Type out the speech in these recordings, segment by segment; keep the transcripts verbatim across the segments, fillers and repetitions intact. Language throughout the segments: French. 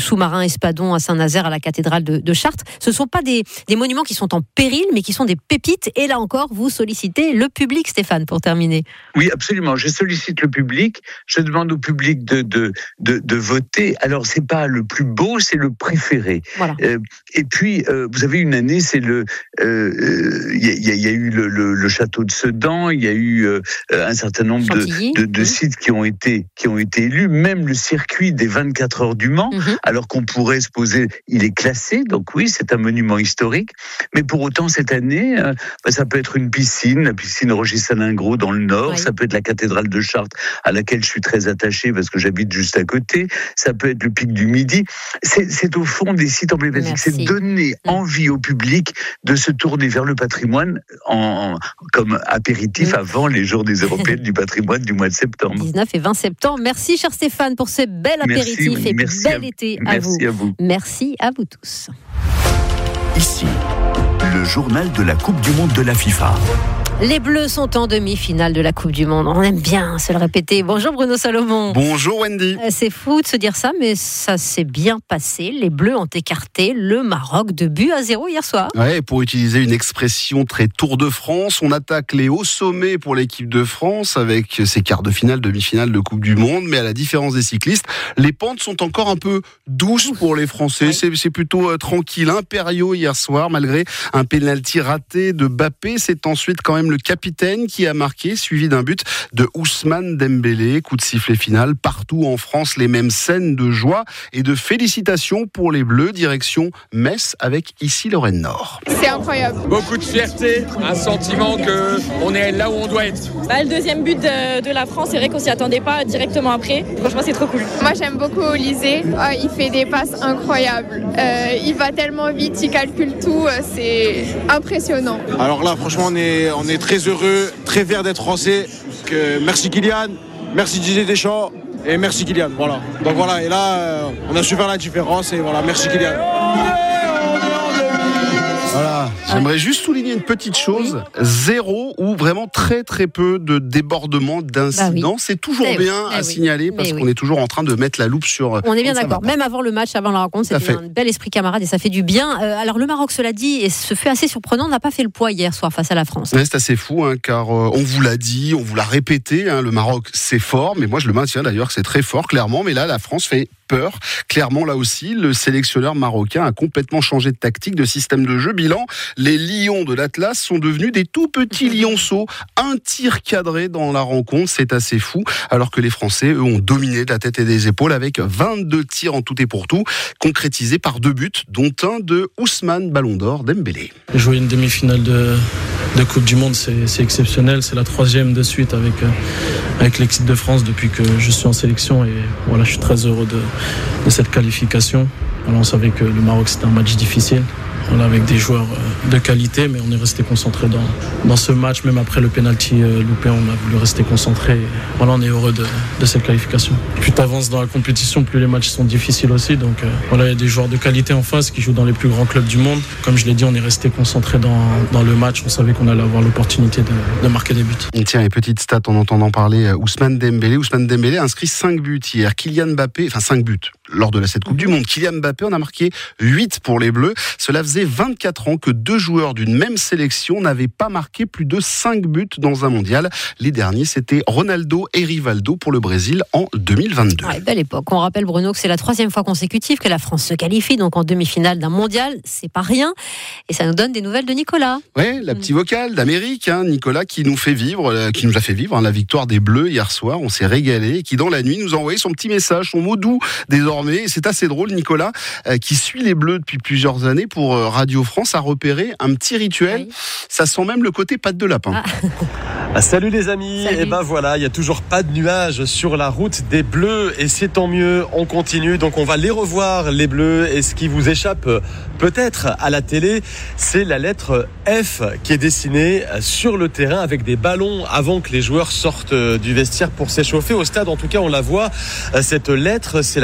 sous-marin Espadon à Saint-Nazaire, à la cathédrale de, de Chartres. Ce ne sont pas des, des monuments qui sont en péril, mais qui sont des pépites. Et là encore, vous sollicitez le public, Stéphane, pour terminer. Oui, absolument. Je sollicite le public. Je demande au public de, de, de, de voter. Alors, c'est pas le plus beau, c'est le préféré. Voilà. Euh, et puis, euh, vous avez une année, c'est le... Il euh, y, y, y a eu le, le, le château de Sedan, il y a eu euh, un certain nombre de, de, de oui. sites qui ont été qui ont été élus, même le circuit des vingt-quatre heures du Mans, mm-hmm. alors qu'on pourrait se poser, il est classé, donc oui, c'est un monument historique, mais pour autant, cette année, euh, bah, ça peut être une piscine, la piscine Roger-Salingro dans le Nord, oui. ça peut être la cathédrale de Chartres, à laquelle je suis très attaché parce que j'habite juste à côté, ça peut être le pic du Midi, c'est, c'est au fond des sites emblématiques, Merci. c'est donner mm. envie au public de se tourner vers le patrimoine en, comme apéritif oui. avant les journées européennes du patrimoine du mois de septembre. dix-neuf et vingt septembre. Merci, cher Stéphane, pour ce bel apéritif merci, et merci bel à, été à merci vous. à vous. Merci à vous tous. Ici, le journal de la Coupe du Monde de la FIFA. Les Bleus sont en demi-finale de la Coupe du Monde. On aime bien se le répéter. Bonjour Bruno Salomon. Bonjour Wendy. C'est fou de se dire ça, mais ça s'est bien passé. Les Bleus ont écarté le Maroc de but à zéro hier soir. Ouais, pour utiliser une expression très Tour de France, on attaque les hauts sommets pour l'équipe de France avec ses quarts de finale, demi-finale de Coupe du Monde. Mais à la différence des cyclistes, les pentes sont encore un peu douces pour les Français. Ouais. C'est, c'est plutôt euh, tranquille. Impériaux hier soir, malgré un pénalty raté de Mbappé. C'est ensuite quand même le capitaine qui a marqué, suivi d'un but de Ousmane Dembélé. Coup de sifflet final. Partout en France, les mêmes scènes de joie et de félicitations pour les Bleus. Direction Metz avec ici Lorraine Nord. C'est incroyable. Beaucoup de fierté, un sentiment qu'on est là où on doit être. Bah, le deuxième but de, de la France, c'est vrai qu'on s'y attendait pas directement après. Franchement, c'est trop cool. Moi, j'aime beaucoup Olysée. Oh, il fait des passes incroyables. Euh, il va tellement vite, il calcule tout. C'est impressionnant. Alors là, franchement, on est, on est très heureux, très fiers d'être français. Que merci Kylian, merci Didier Deschamps et merci Kylian. Voilà. Donc voilà, et là, euh, on a su faire la différence et voilà, merci Kylian. Voilà, j'aimerais juste souligner une petite chose, oui. zéro ou vraiment très très peu de débordements, d'incidents. Bah oui. C'est toujours eh bien oui. à eh signaler oui. parce Mais qu'on oui. est toujours en train de mettre la loupe sur... On est bien d'accord, même avant le match, avant la rencontre, c'était un bel esprit camarade et ça fait du bien. Euh, alors le Maroc, cela dit, et ce fait assez surprenant, n'a pas fait le poids hier soir face à la France. Ouais, c'est assez fou, hein, car euh, on vous l'a dit, on vous l'a répété, hein, le Maroc c'est fort, mais moi je le maintiens d'ailleurs que c'est très fort, clairement, mais là la France fait peur. Clairement, là aussi, le sélectionneur marocain a complètement changé de tactique, de système de jeu. Bilan, les lions de l'Atlas sont devenus des tout petits lionceaux. Un tir cadré dans la rencontre, c'est assez fou. Alors que les Français, eux, ont dominé de la tête et des épaules avec vingt-deux tirs en tout et pour tout, concrétisés par deux buts, dont un de Ousmane Ballon d'Or Dembélé. Jouer une demi-finale de, de Coupe du Monde, c'est, c'est exceptionnel. C'est la troisième de suite avec, avec l'équipe de France depuis que je suis en sélection. Et voilà, je suis très heureux de de cette qualification. Alors on savait que le Maroc c'était un match difficile. On a avec des joueurs de qualité, mais on est resté concentré dans, dans ce match. Même après le penalty loupé, on a voulu rester concentré. Voilà, on est heureux de, de cette qualification. Plus tu avances dans la compétition, plus les matchs sont difficiles aussi. Donc euh, voilà, il y a des joueurs de qualité en face qui jouent dans les plus grands clubs du monde. Comme je l'ai dit, on est resté concentré dans, dans le match. On savait qu'on allait avoir l'opportunité de, de marquer des buts. Et tiens, et petite stat en entendant parler Ousmane Dembélé. Ousmane Dembélé a inscrit cinq buts hier. Kylian Mbappé, enfin cinq buts lors de la cette Coupe du Monde. Kylian Mbappé en a marqué huit pour les Bleus. Cela faisait vingt-quatre ans que deux joueurs d'une même sélection n'avaient pas marqué plus de cinq buts dans un mondial. Les derniers, c'était Ronaldo et Rivaldo pour le Brésil en deux mille vingt-deux. Ouais, belle époque. On rappelle, Bruno, que c'est la troisième fois consécutive que la France se qualifie, donc en demi-finale d'un mondial. C'est pas rien. Et ça nous donne des nouvelles de Nicolas. Oui, la petite vocale d'Amérique, hein, Nicolas, qui nous fait vivre, euh, qui nous a fait vivre hein, la victoire des Bleus hier soir. On s'est régalé. Et qui, dans la nuit, nous a envoyé son petit message, son mot doux désormais. C'est assez drôle, Nicolas, euh, qui suit les Bleus depuis plusieurs années pour euh, Radio France, a repéré un petit rituel. Oui. Ça sent même le côté patte de lapin. Ah. Ah, salut les amis, salut. Et ben voilà, il n'y a toujours pas de nuages sur la route des Bleus et c'est tant mieux, on continue, donc on va les revoir les Bleus et ce qui vous échappe peut-être à la télé, c'est la lettre F qui est dessinée sur le terrain avec des ballons avant que les joueurs sortent du vestiaire pour s'échauffer. Au stade en tout cas on la voit, cette lettre, c'est la seule équipe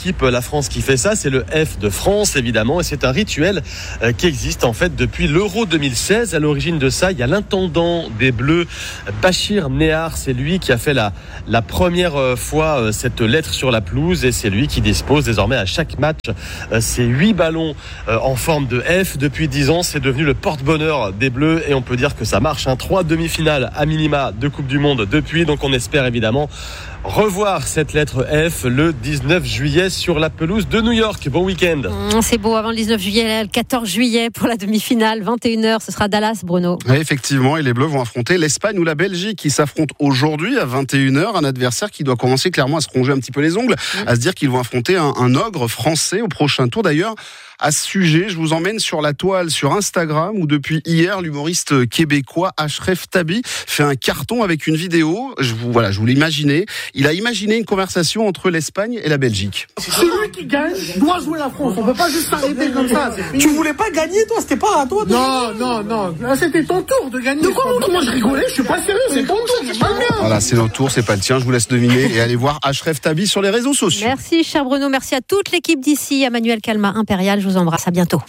équipe, la France, qui fait ça. C'est le F de France, évidemment, et c'est un rituel euh, qui existe en fait depuis l'Euro deux mille seize. À l'origine de ça, il y a l'intendant des Bleus, Bachir Nehar. C'est lui qui a fait la, la première fois euh, cette lettre sur la pelouse, et c'est lui qui dispose désormais à chaque match euh, ces huit ballons euh, en forme de F. Depuis dix ans, c'est devenu le porte-bonheur des Bleus, et on peut dire que ça marche. Hein. Trois demi-finales à minima de Coupe du Monde depuis, donc on espère évidemment revoir cette lettre F le dix-neuf juillet sur la pelouse de New York. Bon week-end. Mmh, c'est beau, avant le dix-neuf juillet, le quatorze juillet pour la demi-finale, vingt et une heures, ce sera Dallas, Bruno. Oui, effectivement, et les Bleus vont affronter l'Espagne ou la Belgique qui s'affrontent aujourd'hui à vingt et une heures, un adversaire qui doit commencer clairement à se ronger un petit peu les ongles, mmh. à se dire qu'ils vont affronter un, un ogre français au prochain tour. D'ailleurs, à ce sujet, je vous emmène sur la toile, sur Instagram, où depuis hier, l'humoriste québécois Ashraf Tabi fait un carton avec une vidéo. Je vous, voilà, je vous l'imaginez. Il a imaginé une conversation entre l'Espagne et la Belgique. Celui qui gagne doit jouer la France. On peut pas juste s'arrêter comme ça. Tu voulais pas gagner, toi? C'était pas à toi de Non, non, non. Là, c'était ton tour de gagner. De quoi, moi, je rigolais? Je suis pas sérieux. C'est ton tour. C'est pas bien. Voilà, c'est notre tour, c'est pas le tien. Je vous laisse deviner et allez voir Ashraf Tabi sur les réseaux sociaux. Merci, cher Bruno. Merci à toute l'équipe d'ici, à Manuel Calma Impérial. Je vous embrasse. À bientôt.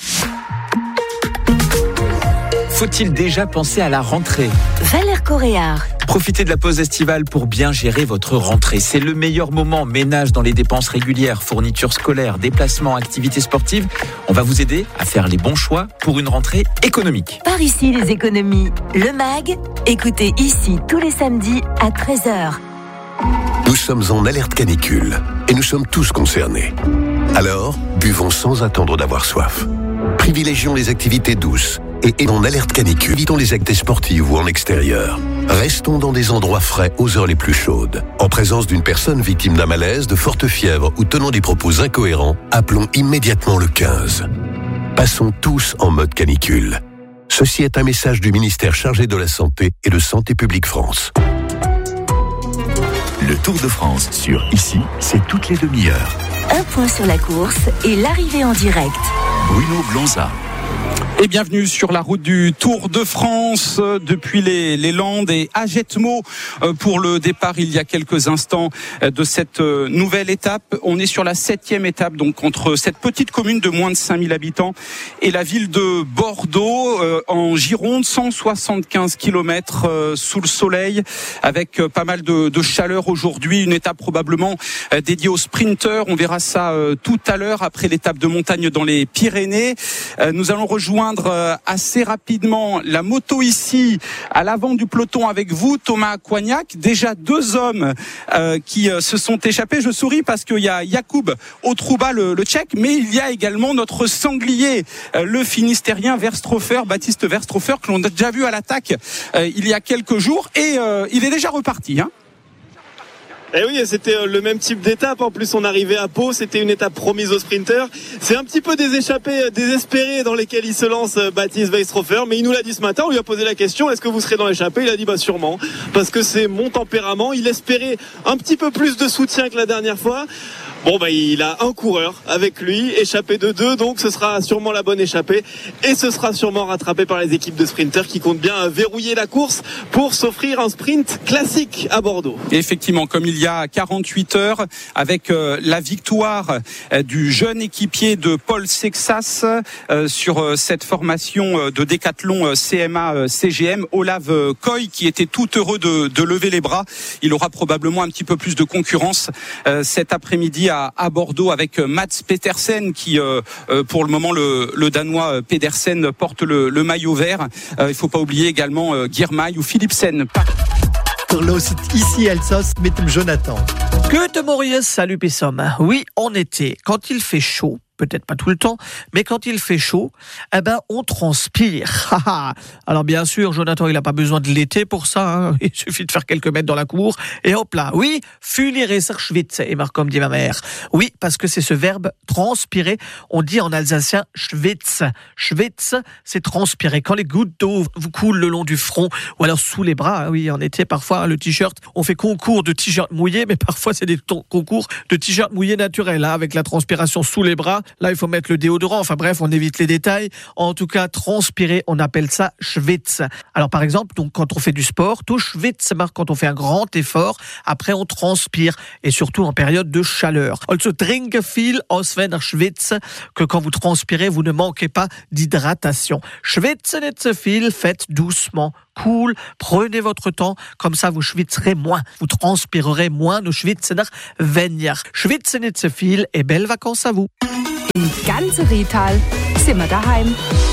Faut-il déjà penser à la rentrée ? Valère Coréard. Profitez de la pause estivale pour bien gérer votre rentrée. C'est le meilleur moment. Ménage dans les dépenses régulières, fournitures scolaires, déplacements, activités sportives. On va vous aider à faire les bons choix pour une rentrée économique. Par ici, les économies. Le M A G, écoutez ici tous les samedis à treize heures. Nous sommes en alerte canicule et nous sommes tous concernés. Alors, buvons sans attendre d'avoir soif. Privilégions les activités douces et en alerte canicule, évitons les activités sportives ou en extérieur. Restons dans des endroits frais aux heures les plus chaudes. En présence d'une personne victime d'un malaise, de forte fièvre ou tenant des propos incohérents, appelons immédiatement le quinze. Passons tous en mode canicule. Ceci est un message du ministère chargé de la Santé et de Santé publique France. Le Tour de France sur Ici, c'est toutes les demi-heures. Un point sur la course et l'arrivée en direct. Bruno Blanza. Et bienvenue sur la route du Tour de France depuis les, les Landes et à Jetmo pour le départ il y a quelques instants de cette nouvelle étape. On est sur la septième étape, donc entre cette petite commune de moins de cinq mille habitants et la ville de Bordeaux en Gironde, cent soixante-quinze kilomètres sous le soleil avec pas mal de, de chaleur aujourd'hui. Une étape probablement dédiée aux sprinteurs. On verra ça tout à l'heure après l'étape de montagne dans les Pyrénées. Nous allons rejoindre assez rapidement la moto ici à l'avant du peloton avec vous, Thomas Coignac. Déjà deux hommes euh, qui euh, se sont échappés. Je souris parce qu'il y a Jakub Otrouba, le, le Tchèque, mais il y a également notre sanglier, euh, le Finistérien Verstrofer, Baptiste Verstrofer, que l'on a déjà vu à l'attaque euh, il y a quelques jours, et euh, il est déjà reparti, hein. Eh oui, c'était le même type d'étape. En plus, on arrivait à Pau. C'était une étape promise aux sprinteurs. C'est un petit peu des échappées désespérées dans lesquelles il se lance, Baptiste Weistrofer. Mais il nous l'a dit ce matin. On lui a posé la question, est-ce que vous serez dans l'échappée? Il a dit, bah, sûrement. Parce que c'est mon tempérament. Il espérait un petit peu plus de soutien que la dernière fois. Bon, bah, il a un coureur avec lui, échappé de deux, donc ce sera sûrement la bonne échappée. Et ce sera sûrement rattrapé par les équipes de sprinters qui comptent bien verrouiller la course pour s'offrir un sprint classique à Bordeaux. Et effectivement, comme il y a quarante-huit heures, avec euh, la victoire euh, du jeune équipier de Paul Sexas euh, sur euh, cette formation euh, de décathlon euh, C M A euh, C G M, Olav euh, Koy, qui était tout heureux de, de lever les bras. Il aura probablement un petit peu plus de concurrence euh, cet après-midi à, à Bordeaux avec Mats Pedersen qui euh, euh, pour le moment le, le Danois Pedersen porte le, le maillot vert. Euh, il ne faut pas oublier également euh, Girmay ou Philipsen. Ici Elsos, mit dem Jonathan. Gute Morgen, salut Pessom. Oui, en été, quand il fait chaud, peut-être pas tout le temps, mais quand il fait chaud, eh ben, on transpire. Alors, bien sûr, Jonathan, il n'a pas besoin de l'été pour ça, hein. Il suffit de faire quelques mètres dans la cour, et hop là. Oui, funir schwitze, comme dit ma mère. Oui, parce que c'est ce verbe transpirer. On dit en alsacien schwitz. Schwitz, c'est transpirer. Quand les gouttes d'eau vous coulent le long du front, ou alors sous les bras, oui, en été, parfois, le t-shirt, on fait concours de t-shirt mouillé, mais parfois, c'est des t- concours de t-shirt mouillé naturel, hein, avec la transpiration sous les bras. Là, il faut mettre le déodorant. Enfin bref, on évite les détails. En tout cas, transpirer, on appelle ça schwitz. Alors par exemple, donc quand on fait du sport, tout schwitz marque quand on fait un grand effort. Après, on transpire et surtout en période de chaleur. Also trinke viel aus wenn er schwitzt, que quand vous transpirez, vous ne manquez pas d'hydratation. Schwitze nicht zu viel, faites doucement. Cool, prenez votre temps, comme ça vous schwitzerez moins, vous transpirerez moins, nous schwitzen weniger. Schwitzen nicht zu viel et belles vacances à vous. Im ganzen Rheintal sind wir daheim.